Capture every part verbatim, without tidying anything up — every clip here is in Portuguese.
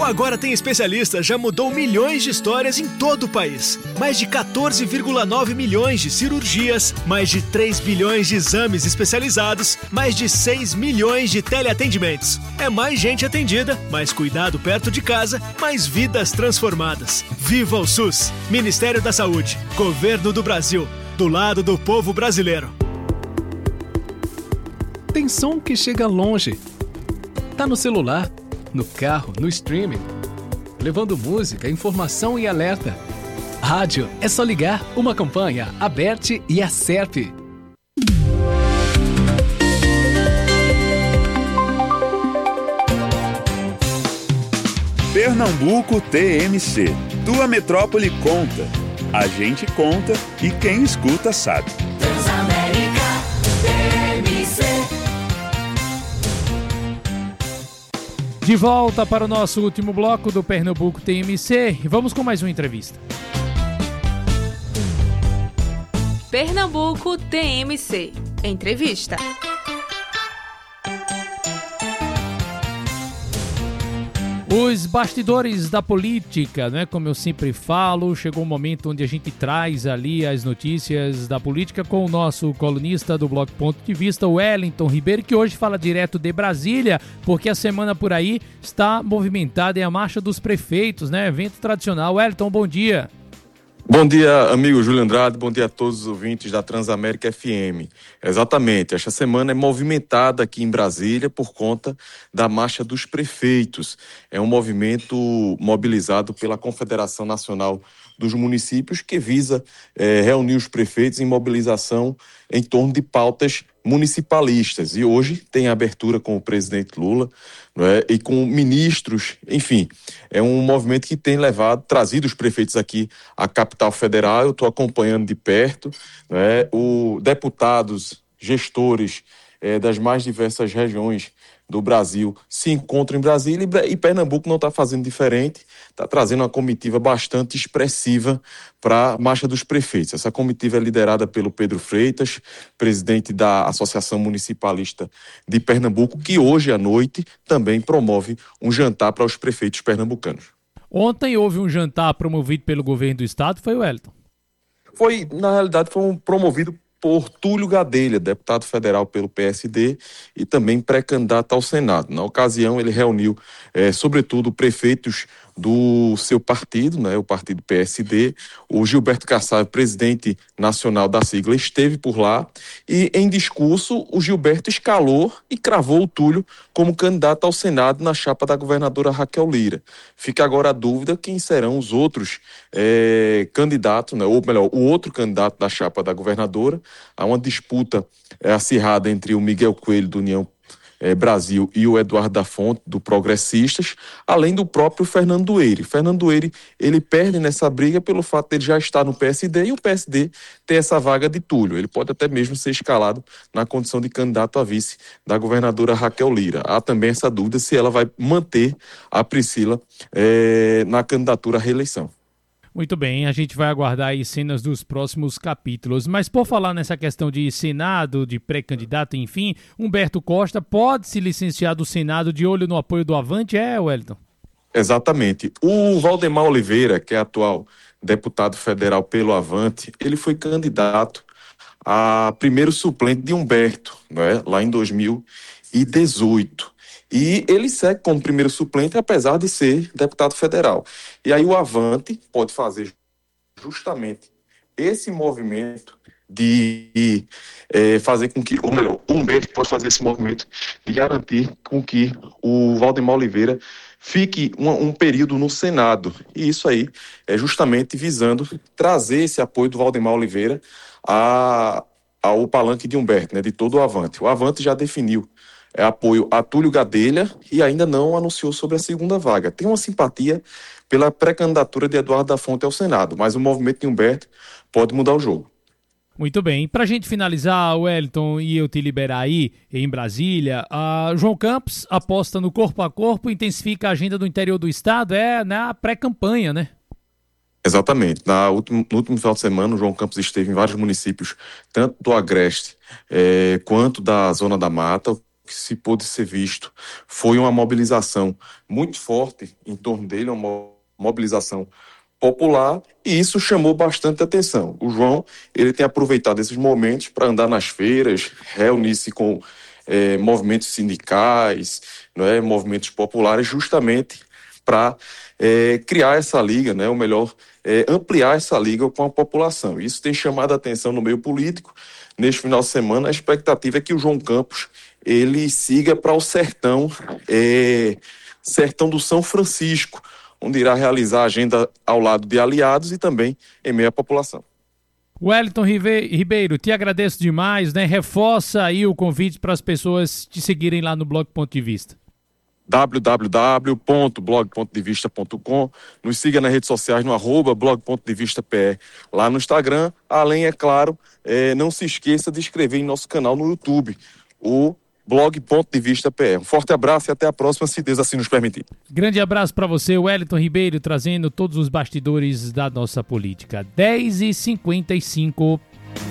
Agora Tem Especialista já mudou milhões de histórias em todo o país. Mais de quatorze vírgula nove milhões de cirurgias, mais de três bilhões de exames especializados, mais de seis milhões de teleatendimentos. É mais gente atendida, mais cuidado perto de casa, mais vidas transformadas. Viva o SUS! Ministério da Saúde, Governo do Brasil, do lado do povo brasileiro. Tem som que chega longe. Tá no celular, no carro, no streaming, levando música, informação e alerta. Rádio é só ligar, uma campanha, Aberte e Acerte. Pernambuco T M C. Tua metrópole conta. A gente conta e quem escuta sabe. Transamérica T M C. De volta para o nosso último bloco do Pernambuco T M C. Vamos com mais uma entrevista. Pernambuco T M C. Entrevista. Os bastidores da política, né? Como eu sempre falo, chegou um momento onde a gente traz ali as notícias da política com o nosso colunista do Blog Ponto de Vista, o Wellington Ribeiro, que hoje fala direto de Brasília, porque a semana por aí está movimentada em a Marcha dos Prefeitos, né? Evento tradicional. Wellington, bom dia. Bom dia, amigo Júlio Andrade, bom dia a todos os ouvintes da Transamérica F M. Exatamente, esta semana é movimentada aqui em Brasília por conta da Marcha dos Prefeitos. É um movimento mobilizado pela Confederação Nacional dos Municípios que visa é, reunir os prefeitos em mobilização em torno de pautas municipalistas. E hoje tem a abertura com o presidente Lula, não é? E com ministros, enfim, é um movimento que tem levado, trazido os prefeitos aqui à capital federal. Eu estou acompanhando de perto, não é? O deputados, gestores é, das mais diversas regiões do Brasil se encontram em Brasília e Pernambuco não está fazendo diferente, está trazendo uma comitiva bastante expressiva para a Marcha dos Prefeitos. Essa comitiva é liderada pelo Pedro Freitas, presidente da Associação Municipalista de Pernambuco, que hoje à noite também promove um jantar para os prefeitos pernambucanos. Ontem houve um jantar promovido pelo governo do estado, foi o Wellington? Foi, na realidade, foi um promovido por Túlio Gadelha, deputado federal pelo P S D e também pré-candidato ao Senado. Na ocasião, ele reuniu, é, sobretudo, prefeitos do seu partido, né, o partido P S D. O Gilberto Kassab, presidente nacional da sigla, esteve por lá e, em discurso, o Gilberto escalou e cravou o Túlio como candidato ao Senado na chapa da governadora Raquel Lira. Fica agora a dúvida quem serão os outros é, candidatos, né, ou melhor, o outro candidato da chapa da governadora. Há uma disputa é, acirrada entre o Miguel Coelho, do União É, Brasil, e o Eduardo da Fonte, do Progressistas, além do próprio Fernando Dueire. Fernando Dueire, ele perde nessa briga pelo fato de ele já estar no P S D e o P S D ter essa vaga de Túlio. Ele pode até mesmo ser escalado na condição de candidato a vice da governadora Raquel Lira. Há também essa dúvida se ela vai manter a Priscila é, na candidatura à reeleição. Muito bem, a gente vai aguardar aí cenas dos próximos capítulos. Mas por falar nessa questão de Senado, de pré-candidato, enfim, Humberto Costa pode se licenciar do Senado de olho no apoio do Avante, é, Wellington? Exatamente. O Valdemar Oliveira, que é atual deputado federal pelo Avante, ele foi candidato a primeiro suplente de Humberto, né, lá em dois mil e dezoito. E ele segue como primeiro suplente, apesar de ser deputado federal. E aí o Avante pode fazer justamente esse movimento de é, fazer com que, ou melhor, o Humberto pode fazer esse movimento de garantir com que o Valdemar Oliveira fique um, um período no Senado. E isso aí é justamente visando trazer esse apoio do Valdemar Oliveira a, ao palanque de Humberto, né, de todo o Avante. O Avante já definiu é apoio a Túlio Gadelha e ainda não anunciou sobre a segunda vaga. Tem uma simpatia pela pré-candidatura de Eduardo da Fonte ao Senado, mas o movimento de Humberto pode mudar o jogo. Muito bem. Para a gente finalizar, Wellington, e eu te liberar aí em Brasília, a João Campos aposta no corpo a corpo, intensifica a agenda do interior do estado, é na pré-campanha, né? Exatamente. Na último, no último final de semana, o João Campos esteve em vários municípios, tanto do Agreste é, quanto da Zona da Mata, o que se pôde ser visto foi uma mobilização muito forte em torno dele, uma mobilização popular, e isso chamou bastante atenção. O João, ele tem aproveitado esses momentos para andar nas feiras, reunir-se com é, movimentos sindicais, não é, movimentos populares, justamente para é, criar essa liga, né, ou melhor, é, ampliar essa liga com a população. Isso tem chamado a atenção no meio político. Neste final de semana, a expectativa é que o João Campos ele siga para o sertão, é, sertão do São Francisco, onde irá realizar a agenda ao lado de aliados e também em meio à população. Wellington Ribeiro, te agradeço demais, né? Reforça aí o convite para as pessoas te seguirem lá no Blog Ponto de Vista. w w w ponto blog ponto de vista ponto com. Nos siga nas redes sociais no arroba blog ponto de vista P E lá no Instagram. Além, é claro, é, não se esqueça de inscrever em nosso canal no YouTube, o Blog Ponto de Vista P E. Um forte abraço e até a próxima, se Deus assim nos permitir. Grande abraço para você, Wellington Ribeiro, trazendo todos os bastidores da nossa política. dez e cinquenta e cinco.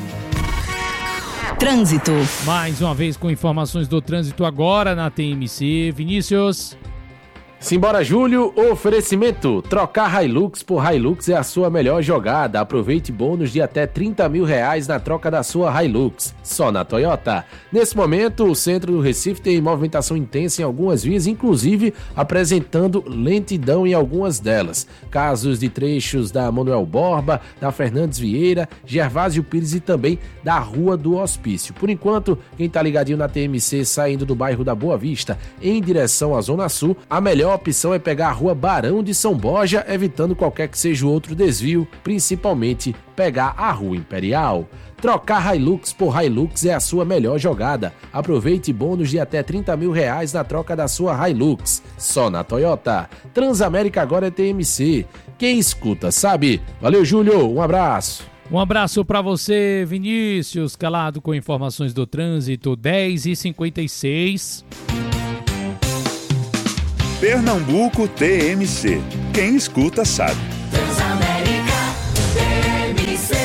Trânsito. Mais uma vez com informações do trânsito agora na T M C. Vinícius. Simbora, Júlio. Oferecimento. Trocar Hilux por Hilux é a sua melhor jogada. Aproveite bônus de até trinta mil reais na troca da sua Hilux. Só na Toyota. Nesse momento, o centro do Recife tem movimentação intensa em algumas vias, inclusive apresentando lentidão em algumas delas. Casos de trechos da Manuel Borba, da Fernandes Vieira, Gervásio Pires e também da Rua do Hospício. Por enquanto, quem tá ligadinho na T M C saindo do bairro da Boa Vista em direção à Zona Sul, a melhor A opção é pegar a Rua Barão de São Borja, evitando qualquer que seja o outro desvio, principalmente pegar a Rua Imperial. Trocar Hilux por Hilux é a sua melhor jogada. Aproveite bônus de até trinta mil reais na troca da sua Hilux. Só na Toyota. Transamérica agora é T M C. Quem escuta sabe. Valeu, Júlio. Um abraço. Um abraço para você, Vinícius, calado com informações do trânsito. dez e cinquenta e seis. Pernambuco T M C. Quem escuta sabe. Transamérica T M C.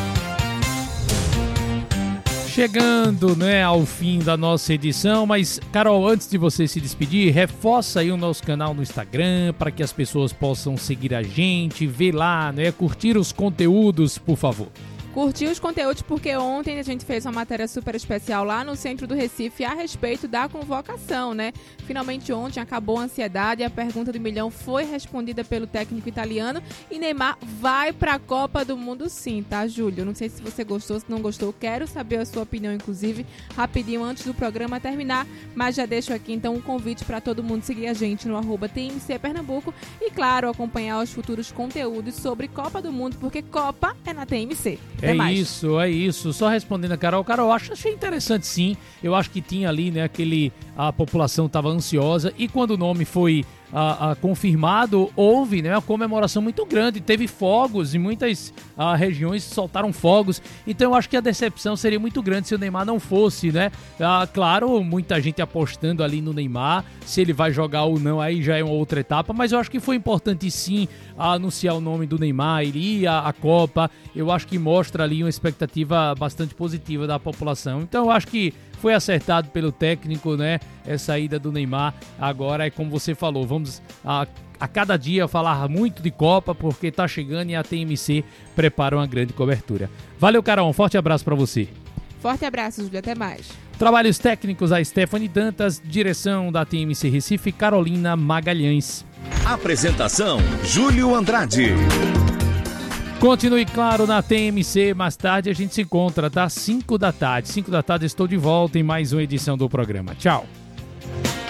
Chegando, né, ao fim da nossa edição, mas, Carol, antes de você se despedir, reforça aí o nosso canal no Instagram para que as pessoas possam seguir a gente, ver lá, né, curtir os conteúdos, por favor. Curtir os conteúdos porque ontem a gente fez uma matéria super especial lá no centro do Recife a respeito da convocação, né? Finalmente ontem acabou a ansiedade e a pergunta do milhão foi respondida pelo técnico italiano e Neymar vai para a Copa do Mundo sim, tá, Júlio? Não sei se você gostou, se não gostou, quero saber a sua opinião, inclusive, rapidinho antes do programa terminar, mas já deixo aqui então um convite para todo mundo seguir a gente no arroba T M C Pernambuco e, claro, acompanhar os futuros conteúdos sobre Copa do Mundo, porque Copa é na T M C. É mais. isso, é isso. Só respondendo a Carol. Carol, acho, achei interessante sim. Eu acho que tinha ali, né, aquele... A população estava ansiosa e quando o nome foi a, a, confirmado, houve, né, uma comemoração muito grande. Teve fogos e muitas a, regiões soltaram fogos. Então eu acho que a decepção seria muito grande se o Neymar não fosse, né? Ah, claro, muita gente apostando ali no Neymar. Se ele vai jogar ou não, aí já é uma outra etapa. Mas eu acho que foi importante sim anunciar o nome do Neymar, ele ir à, à Copa. Eu acho que mostra ali uma expectativa bastante positiva da população. Então eu acho que foi acertado pelo técnico, né? Essa ida do Neymar. Agora é como você falou, vamos a, a cada dia falar muito de Copa, porque tá chegando e a T M C prepara uma grande cobertura. Valeu, Carol, um forte abraço para você. Forte abraço, Júlio, até mais. Trabalhos técnicos a Stephanie Dantas, direção da T M C Recife, Carolina Magalhães. Apresentação, Júlio Andrade. Continue, claro, na T M C. Mais tarde a gente se encontra, tá? cinco da tarde. cinco da tarde estou de volta em mais uma edição do programa. Tchau.